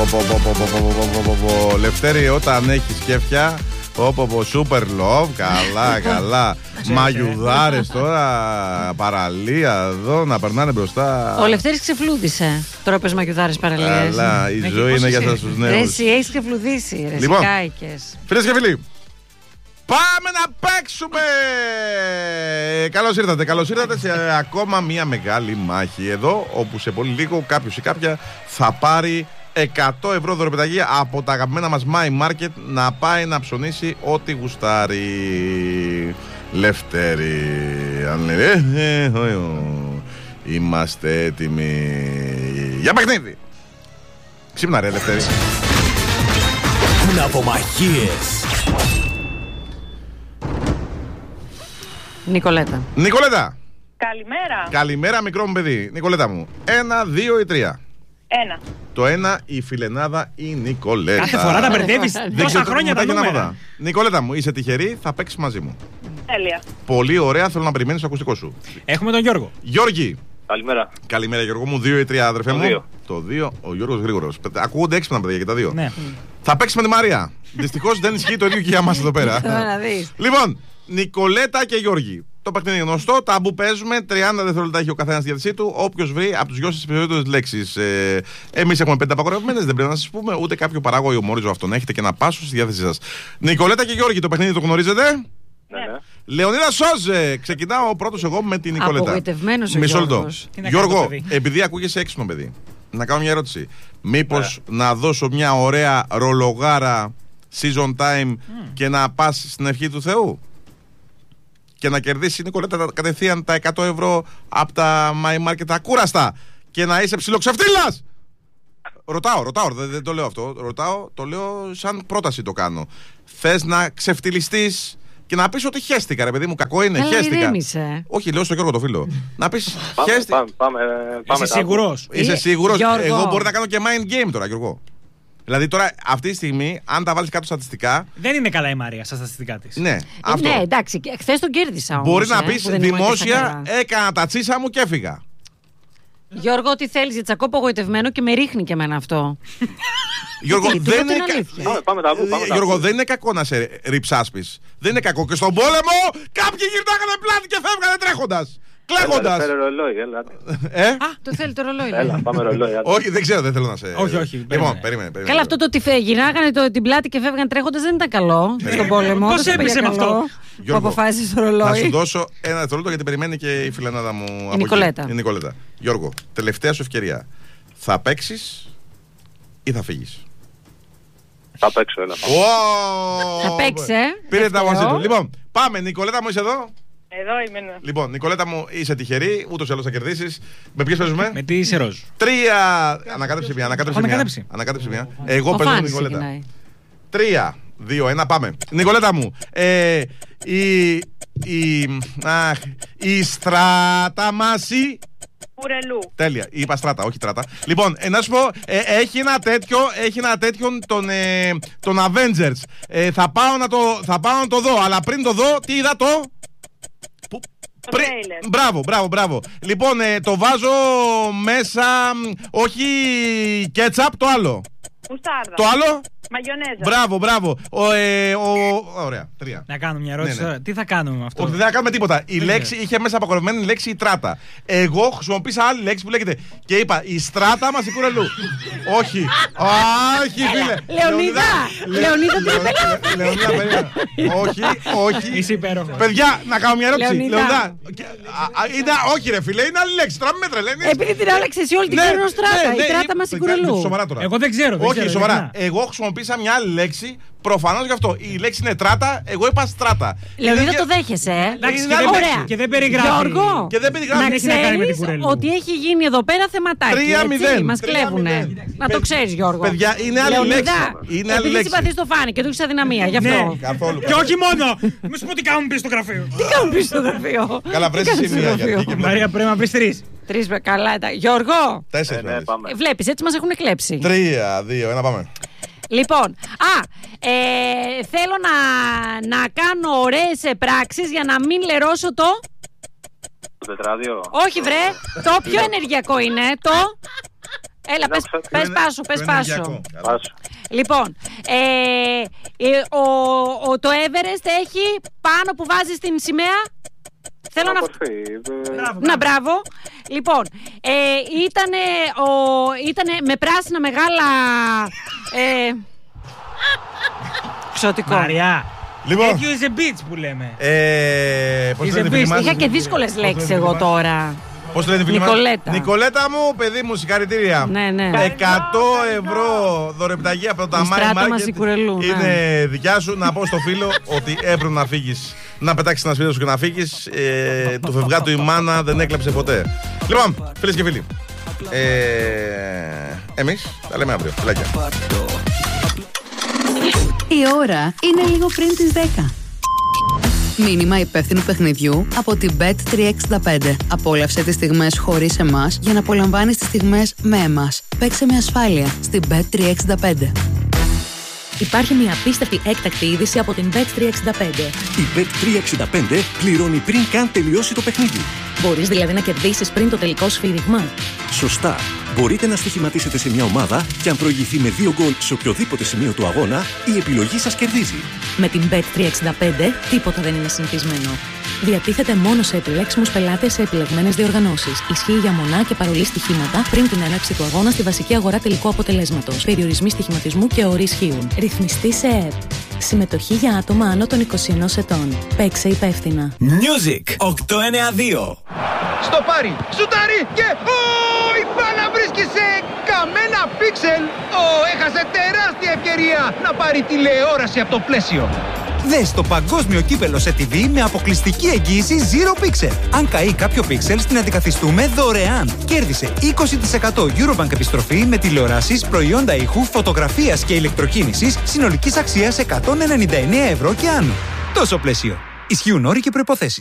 Λευτέρη, όταν έχεις κέφια, super love, καλά. Μαγιουδάρες τώρα, παραλία εδώ, να περνάνε μπροστά. Ο Λευτέρης ξεφλούδισε. Τώρα πες μαγιουδάρες παραλίες. Καλά, η ζωή είναι για σας τους νέους. Εσύ έχεις ξεφλουδίσει, ρε Λοιπόν, σικάικες. φίλες και φίλοι, πάμε να παίξουμε! Καλώς ήρθατε σε ακόμα μια μεγάλη μάχη εδώ, όπου σε πολύ λίγο κάποιος ή κάποια θα πάρει 100 ευρώ δωρεπιταγή από τα αγαπημένα μας My Market να πάει να ψωνίσει ό,τι γουστάρει. Λευτέρη, αν λέει, είμαστε έτοιμοι για παιχνίδι. Ξύπνα ρε Λευτέρη. Ναυμαχίες. Νικολέτα. Καλημέρα μικρό μου παιδί. Νικολέτα μου, 1, 2 ή 3? 1. Το 1 η φιλενάδα η Νικολέτα. Κάθε φορά τα μπερδεύεις. Τόσα χρόνια τα νούμερα. Νικολέτα μου, είσαι τυχερή, θα παίξεις μαζί μου. Τέλεια. Πολύ ωραία, θέλω να περιμένεις το ακουστικό σου. Έχουμε τον Γιώργο. Γιώργη. Καλημέρα Γιώργο μου, 2 ή 3 αδερφέ μου. 2. Το 2, ο Γιώργος γρήγορος. Ακούγονται έξυπνα παιδιά και τα 2. Ναι. Θα παίξεις με τη Μαρία. Δυστυχώς δεν ισχύει το ίδιο και για μας εδώ πέρα. Λοιπόν, Νικολέτα και Γιώργη. Το παιχνίδι είναι γνωστό, ταμπού παίζουμε, 30 δευτερόλεπτα έχει ο καθένας στη διάθεσή του. Όποιος βρει από τους δυο σας περισσότερες λέξεις. Εμείς έχουμε 5 απαγορευμένες, δεν πρέπει να σας πούμε, ούτε κάποιο παράγω ή ομόριζο αυτόν. Έχετε και ένα πάσο στη διάθεσή σας. Νικολέτα και Γιώργη, το παιχνίδι το γνωρίζετε? Ναι. Λεωνίδα Σόζε, ξεκινάω πρώτος εγώ με την Νικολέτα. Απογοητευμένος ο Μισό λεπτό. Γιώργος. Γιώργο, επειδή ακούγεσαι έξυπνο παιδί, να κάνω μια ερώτηση. Μήπως να δώσω μια ωραία ρολογάρα season time και να πας στην ευχή του Θεού? Και να κερδίσει η Νικολέτα κατευθείαν τα 100 ευρώ από τα My Market ακούραστα και να είσαι ψιλοξεφτύλας. Ρωτάω, δεν το λέω αυτό. Το λέω σαν πρόταση το κάνω. Θες να ξεφτυλιστείς και να πεις ότι χέστηκα, ρε παιδί μου, κακό είναι, χέστηκα. Όχι, λέω στο Γιώργο το φίλο. Να πεις χέστηκα. Είσαι σίγουρος? Είσαι σίγουρος? Εγώ μπορώ να κάνω και mind game τώρα, Γιώργο. Δηλαδή τώρα, αυτή τη στιγμή, αν τα βάλεις κάτω στατιστικά. Δεν είναι καλά η Μαρία στα στατιστικά της. Ναι, αυτό. Ναι, εντάξει, χθες τον κέρδισα όμως. Μπορεί να πεις δημόσια, έκανα τα τσίσα μου και έφυγα. Γιώργο, ό,τι θέλεις, γιατί ακόμα απογοητευμένο και με ρίχνει και εμένα αυτό. Γιώργο, δεν είναι Γιώργο, δεν είναι κακό να σε ριψάσπεις. Δεν είναι κακό. Και στον πόλεμο κάποιοι γυρνάγανε πλάτη και φεύγανε τρέχοντας. Κλαίγοντας. Το θέλει το ρολόι. Έλα, πάμε ρολόι. Όχι, δεν ξέρω, δεν θέλω να σε. Όχι. Λοιπόν, περίμενε. Καλά, αυτό το ότι γυρνάγανε την πλάτη και φεύγανε τρέχοντας δεν ήταν καλό στον πόλεμο. Πώς έπεισε με αυτό? Που αποφάσισε το ρολόι. Να σου δώσω ένα δευτερόλεπτο γιατί περιμένει και η φιλενάδα μου. Η Νικολέτα. Η Νικολέτα. Γιώργο, τελευταία σου ευκαιρία. Θα παίξεις ή θα φύγεις? Θα παίξω, έλα. Θα παίξει, Πήρε τα μαζί του. Λοιπόν, πάμε. Νικολέτα μου, είσαι εδώ? Εδώ είμαι. Ναι. Λοιπόν, Νικολέτα μου, είσαι τυχερή. Ούτως ή άλλως θα κερδίσεις. Με ποιες παίζουμε? Με τη Σεροζ. 3. Ανακάτεψε μια. Εγώ παίζω με Νικολέτα. 3, 2, 1, πάμε. Νικολέτα μου, η στράτα μάση. Κουρελού. Τέλεια, είπα στράτα, όχι τράτα. Λοιπόν, να σου πω, έχει ένα τέτοιο τον Avengers. Θα πάω να το δω, αλλά πριν το δω, τι είδα το? Μπράβο. Λοιπόν, το βάζω μέσα, όχι κέτσαπ, το άλλο. Μουστάρδα. Το άλλο? Μαγιονέζα. Μπράβο. Ωραία, 3. Να κάνουμε μια ερώτηση τώρα. Τι θα κάνουμε με αυτό? Όχι, δεν θα κάνουμε τίποτα. Η λέξη είχε μέσα απαγορευμένη λέξη η τράτα. Εγώ χρησιμοποίησα άλλη λέξη που λέγεται και είπα η στράτα μας η κουρελού. Όχι, φίλε. Λεωνίδα, περίμενα. Όχι. Είσαι υπέροχο. Παιδιά, να κάνω μια ερώτηση. Λεωνίδα. Όχι, ρε φίλε, είναι άλλη λέξη. Τώρα με τρελαίνεις. επειδή την άλλαξες εσύ όλη την χρόνο στράτα. Η τράτα μας η κουρελού. Σοβαρά τώρα. Εγώ δεν ξέρω. Όχι, σοβαρά. Εγώ χρησιμοποίησα μια άλλη λέξη. Προφανώς γι' αυτό. Η λέξη είναι τράτα, εγώ είπα στράτα. Λεωνίδα, το δέχεσαι, Εντάξει, ωραία. Και δεν περιγράφει. Γιώργο, Και δεν περιγράφει. να ξέρεις ότι έχει γίνει εδώ πέρα θεματάκι. 3-0. Μας κλέβουνε. Να το ξέρεις, Γιώργο. Παιδιά, είναι άλλη λέξη. Είναι άλλη επειδή λέξη. συμπαθείς το φάνη και του έχεις αδυναμία, γι' αυτό. Καθόλου. Και όχι μόνο. Μη σου πω τι κάνουν πίσω στο γραφείο. Τι κάνουν πίσω στο γραφείο? Καλά, βρες εσύ μία γιατί. Μαρία, πρέπει να πεις 3. 3, καλά. Γιώργο, 4. βλέπεις, έτσι μας έχουν κλέψει. 3, 2, 1, πάμε. Λοιπόν, θέλω να κάνω ωραίες πράξεις για να μην λερώσω το... Το τετράδιο. Όχι βρε, το πιο ενεργειακό είναι το... Έλα, πες πάσο. Πάσο. Λοιπόν, το Everest έχει πάνω που βάζεις την σημαία. Θέλω να... μπράβο. Λοιπόν, ήτανε με πράσινα μεγάλα... Ξωτικό. Μαριά. Λοιπόν. Τέτοιο is a bitch που λέμε. Πώς λένε οι φίλοι μας? Είχα και δύσκολες λέξεις εγώ τώρα. Πώς λένε οι φίλοι μας? Νικολέτα. Νικολέτα μου, παιδί μου, συγχαρητήρια. Ναι. 100 ευρώ δωρεπιταγή από το Tamari Market είναι δικιά σου. Να πω στο φίλο ότι έπρεπε να φύγεις, να πετάξεις ένα σπίτι σου και να φύγεις. Το φευγάτο η μάνα δεν έκλαψε ποτέ. Λοιπόν, φίλες και φίλοι, εμείς τα λέμε αύριο. Φιλάκια. Η ώρα είναι λίγο πριν τις 10. Μήνυμα υπεύθυνου παιχνιδιού από την Bet365. Απόλαυσε τις στιγμές χωρίς εμάς για να απολαμβάνεις τις στιγμές με εμάς. Παίξε με ασφάλεια στην Bet365. Υπάρχει μια απίστευτη έκτακτη είδηση από την Bet365. Η Bet365 πληρώνει πριν καν τελειώσει το παιχνίδι. Μπορείς δηλαδή να κερδίσεις πριν το τελικό σφύριγμα. Σωστά. Μπορείτε να στοιχηματίσετε σε μια ομάδα και αν προηγηθεί με 2 γκολ σε οποιοδήποτε σημείο του αγώνα, η επιλογή σας κερδίζει. Με την Bet365 τίποτα δεν είναι συνηθισμένο. Διατίθεται μόνο σε επιλέξιμους πελάτες σε επιλεγμένες διοργανώσεις. Ισχύει για μονά και παρολί στοιχήματα πριν την έναρξη του αγώνα στη βασική αγορά τελικού αποτελέσματος. Περιορισμοί στοιχηματισμού και όροι ισχύουν. Ρυθμιστή σε ΕΕΠ. Συμμετοχή για άτομα άνω των 21 ετών. Παίξε υπεύθυνα. Music 892. Στο πάρει, σουτάρει και η μπάλα βρίσκει σε καμένα πίξελ. Έχασε τεράστια ευκαιρία να πάρει τηλεόραση από το πλαίσιο. Δες το παγκόσμιο κύπελο σε TV με αποκλειστική εγγύηση Zero Pixel. Αν καεί κάποιο πίξελ, την αντικαθιστούμε δωρεάν. Κέρδισε 20% Eurobank επιστροφή με τηλεοράσεις, προϊόντα ήχου, φωτογραφίας και ηλεκτροκίνησης συνολικής αξίας 199 ευρώ και άνω. Τόσο πλαίσιο. Ισχύουν όροι και προϋποθέσεις.